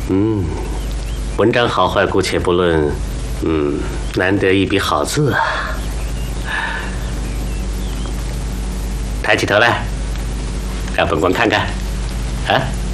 文章好坏姑且不论，难得一笔好字啊！抬起头来，让本官看看，啊。